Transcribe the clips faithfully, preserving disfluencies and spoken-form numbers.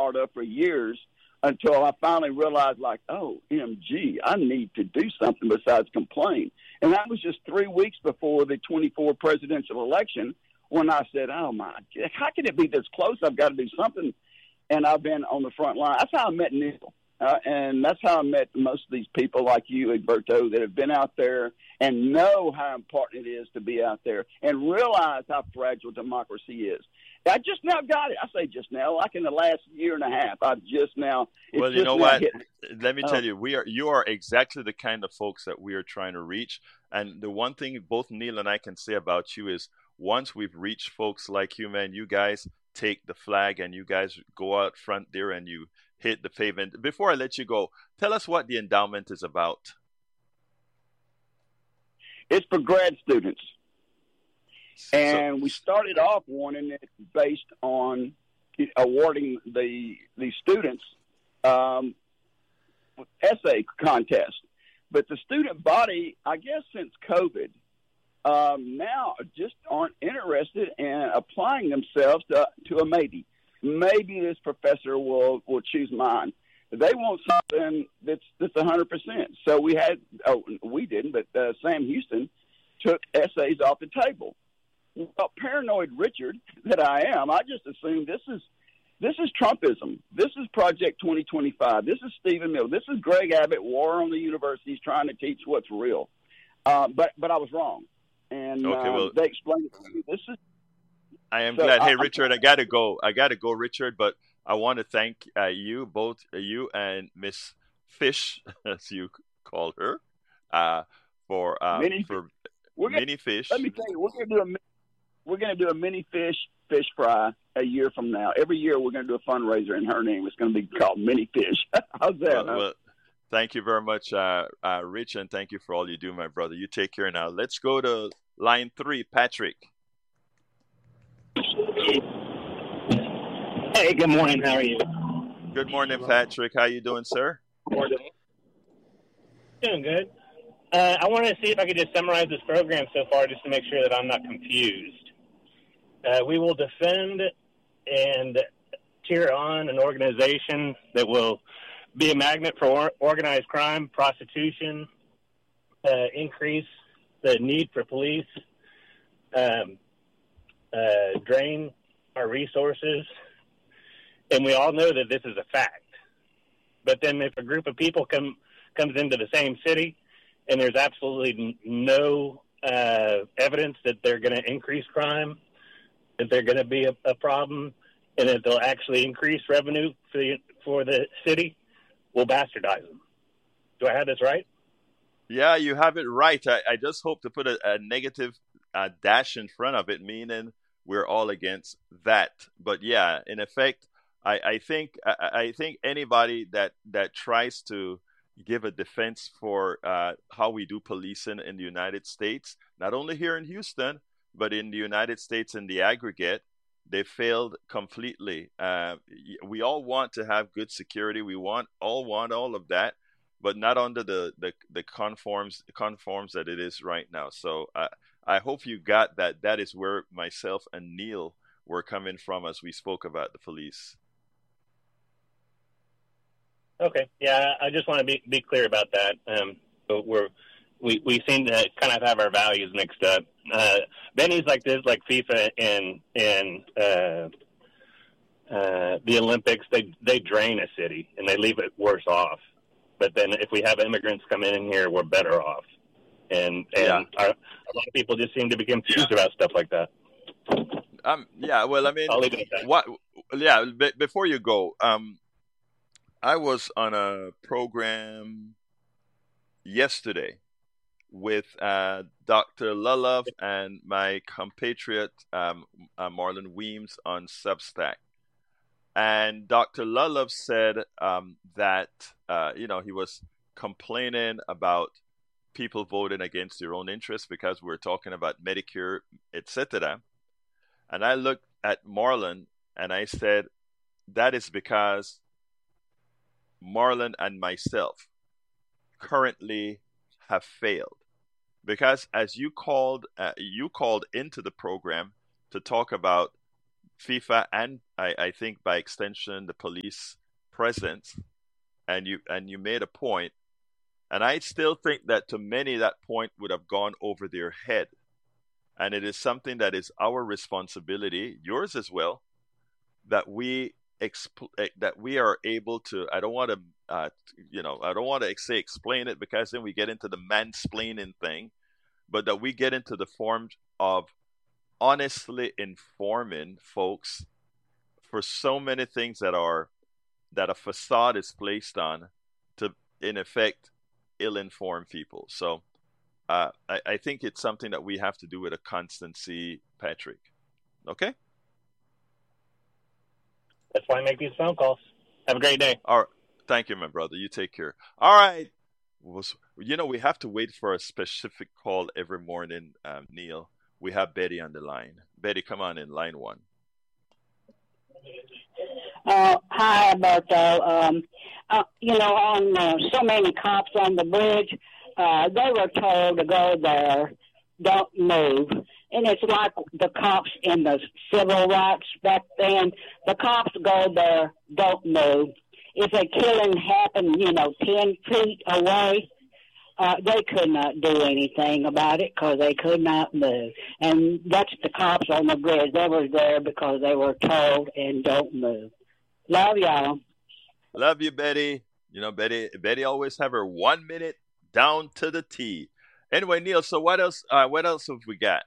part of for years until I finally realized, like, oh, M G, I need to do something besides complain. And that was just three weeks before the twenty-four presidential election when I said, oh, my God, how can it be this close? I've got to do something. And I've been on the front line. That's how I met Neil. Uh, and that's how I met most of these people like you, Egberto, that have been out there and know how important it is to be out there and realize how fragile democracy is. I just now got it. I say just now, like in the last year and a half. I've just now. It's well, you just know now what? hit. Let me Oh. tell you, we are you are exactly the kind of folks that we are trying to reach. And the one thing both Neil and I can say about you is once we've reached folks like you, man, you guys take the flag and you guys go out front there and you hit the pavement. Before I let you go, tell us what the endowment is about. It's for grad students. So- And we started off wanting it based on awarding the the students um, essay contest. But the student body, I guess since COVID, um, now just aren't interested in applying themselves to, to a maybe. Maybe this professor will, will choose mine. They want something that's that's one hundred percent. So we had, oh, we didn't, but uh, Sam Houston took essays off the table. Well, paranoid Richard that I am, I just assumed this is this is Trumpism. This is Project twenty twenty-five. This is Stephen Miller. This is Greg Abbott, war on the universities, trying to teach what's real. Uh, but but I was wrong, and Okay, uh, well- they explained it to me. This is I am So, glad. Hey, I- Richard, I gotta go. I gotta go, Richard. But I want to thank uh, you, both uh, you and Miss Fish, as you call her, uh, for uh, Mini- for we're gonna, mini fish. let me tell you, we're going to do a mi- we're going to do a mini fish fish fry a year from now. Every year we're going to do a fundraiser in her name. It's going to be called Mini Fish. How's that? Well, huh? well, thank you very much, uh, uh, Rich, and thank you for all you do, my brother. You take care now. Let's go to line three, Patrick. Hey, good morning. How are you? Good morning, Patrick. How you doing, sir? Doing good. Uh, I wanted to see if I could just summarize this program so far just to make sure that I'm not confused. Uh, we will defend and cheer on an organization that will be a magnet for or- organized crime, prostitution, uh, increase the need for police, um, uh, drain our resources. And we all know that this is a fact. But then if a group of people come comes into the same city and there's absolutely no uh, evidence that they're going to increase crime, that they're going to be a, a problem, and that they'll actually increase revenue for the, for the city, we'll bastardize them. Do I have this right? Yeah, you have it right. I, I just hope to put a, a negative uh, dash in front of it, meaning we're all against that. But yeah, in effect, I, I think I, I think anybody that that tries to give a defense for uh, how we do policing in the United States, not only here in Houston, but in the United States in the aggregate, they failed completely. Uh, we all want to have good security. We want all want all of that, but not under the the, the conforms conforms that it is right now. So I I hope you got that. That is where myself and Neil were coming from as we spoke about the police. Okay. Yeah, I just want to be be clear about that. Um, but we're we we seem to kind of have our values mixed up. Uh, Benny's like this, like FIFA and and uh, uh, the Olympics. They they drain a city and they leave it worse off. But then if we have immigrants come in here, we're better off. And and Yeah. our, a lot of people just seem to be confused about stuff like that. Um. Yeah. Well, I mean, I'll leave it at that. what? Yeah. Be, before you go, um, I was on a program yesterday with uh, Doctor Lulov and my compatriot um, uh, Marlon Weems on Substack. And Doctor Lulov said um, that, uh, you know, he was complaining about people voting against their own interests because we're talking about Medicare, et cetera. And I looked at Marlon and I said, that is because Marlon and myself currently have failed. Because as you called, uh, you called into the program to talk about FIFA and I, I think by extension the police presence, and you and you made a point, and I still think that to many that point would have gone over their head, and it is something that is our responsibility, yours as well, that we expl- eh, that we are able to. I don't want to, uh, you know, I don't want to say explain it because then we get into the mansplaining thing, but that we get into the form of honestly informing folks for so many things that are that a facade is placed on to, in effect, ill-inform people. So uh, I, I think it's something that we have to do with a constancy, Patrick. Okay? That's why I make these phone calls. Have a great day. All right. Thank you, my brother. You take care. All right. Was you know we have to wait for a specific call every morning, um, Neil. We have Betty on the line. Betty, come on in, line one. Uh, hi, Alberto. Um, uh, you know, on uh, so many cops on the bridge, uh, they were told to go there, don't move. And it's like the cops in the civil rights back then. The cops go there, don't move. If a killing happened, you know, ten feet away, uh, they could not do anything about it because they could not move. And that's the cops on the bridge. They were there because they were told and don't move. Love y'all. Love you, Betty. You know, Betty. Betty always have her one minute down to the T. Anyway, Neil. So what else? Uh, what else have we got?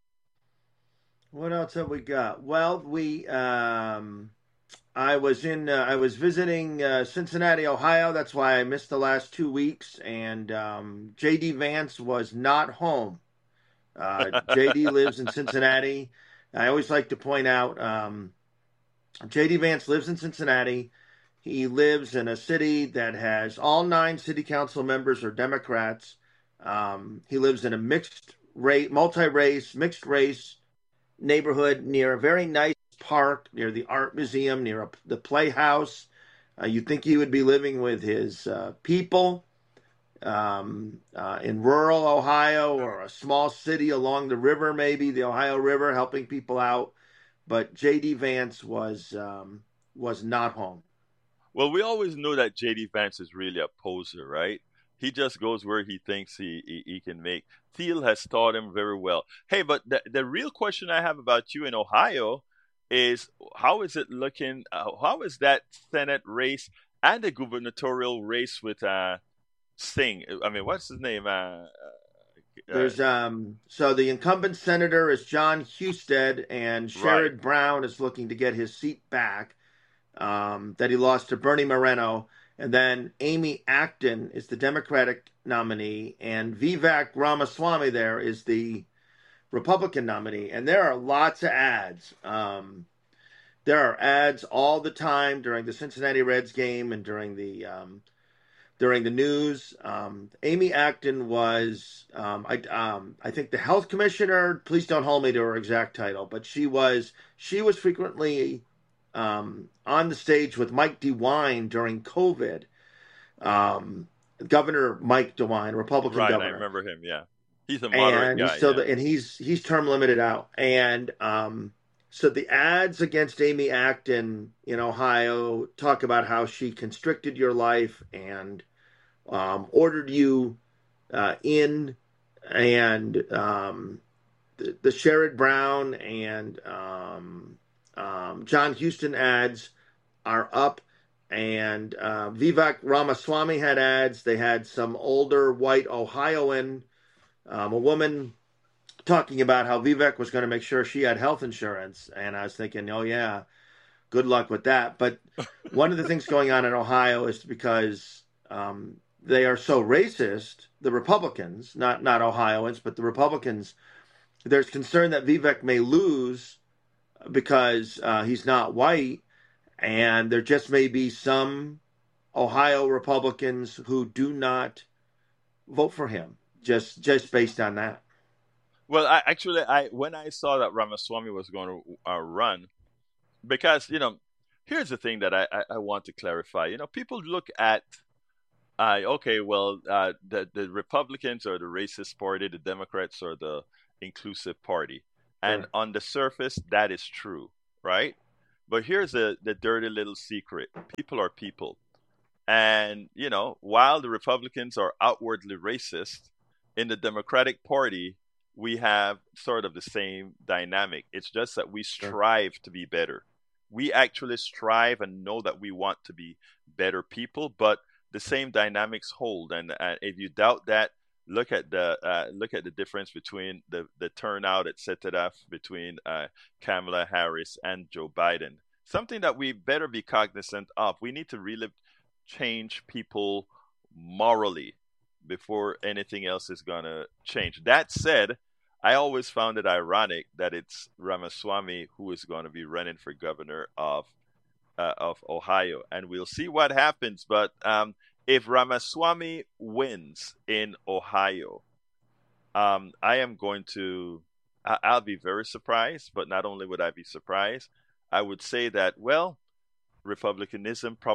What else have we got? Well, we. Um, I was in. Uh, I was visiting uh, Cincinnati, Ohio. That's why I missed the last two weeks. And um, J D Vance was not home. Uh, J D lives in Cincinnati. I always like to point out. Um, J D Vance lives in Cincinnati. He lives in a city that has all nine city council members are Democrats. Um, he lives in a mixed race, multi-race, mixed race neighborhood near a very nice park, near the art museum, near a, the playhouse. Uh, you'd think he would be living with his uh, people um, uh, in rural Ohio or a small city along the river, maybe the Ohio River, helping people out. But J D Vance was um, was not home. Well, we always know that J D Vance is really a poser, right? He just goes where he thinks he, he, he can make. Thiel has taught him very well. Hey, but the, the real question I have about you in Ohio is how is it looking? Uh, how is that Senate race and the gubernatorial race with uh, Singh? I mean, what's his name? Uh, There's um so the incumbent senator is John Husted, and Sherrod Right. Brown is looking to get his seat back um, that he lost to Bernie Moreno. And then Amy Acton is the Democratic nominee, and Vivek Ramaswamy there is the Republican nominee. And there are lots of ads. Um, there are ads all the time during the Cincinnati Reds game and during the um, during the news. Um, Amy Acton was, um, I, um, I think, the health commissioner. Please don't hold me to her exact title, but she was she was frequently um, on the stage with Mike DeWine during COVID. Um, Governor Mike DeWine, Republican Right, governor. I remember him. Yeah, he's a moderate and guy. He's still yeah. the, and he's he's term limited out. And um, so the ads against Amy Acton in Ohio talk about how she constricted your life and um, ordered you uh, in, and um, the, the Sherrod Brown and um, um, John Houston ads are up. And uh, Vivek Ramaswamy had ads. They had some older white Ohioan, um, a woman talking about how Vivek was going to make sure she had health insurance. And I was thinking, oh, yeah, good luck with that. But one of the things going on in Ohio is because um, they are so racist, the Republicans, not, not Ohioans, but the Republicans, there's concern that Vivek may lose because uh, he's not white. And there just may be some Ohio Republicans who do not vote for him, just just based on that. Well, I, actually, I when I saw that Ramaswamy was going to uh, run, because you know, here's the thing that I, I, I want to clarify. You know, people look at, uh, okay, well, uh, the the Republicans are the racist party, the Democrats are the inclusive party, and Sure. on the surface, that is true, right? But here's the, the dirty little secret. People are people. And, you know, while the Republicans are outwardly racist, in the Democratic Party, we have sort of the same dynamic. It's just that we strive to be better. We actually strive and know that we want to be better people, but the same dynamics hold. And uh, if you doubt that, look at the uh, look at the difference between the, the turnout, et cetera, between uh, Kamala Harris and Joe Biden. Something that we better be cognizant of. We need to really change people morally before anything else is going to change. That said, I always found it ironic that it's Ramaswamy who is going to be running for governor of uh, of Ohio, and we'll see what happens. But um, if Ramaswamy wins in Ohio, um, I am going to, I- I'll be very surprised. But not only would I be surprised, I would say that, well, Republicanism probably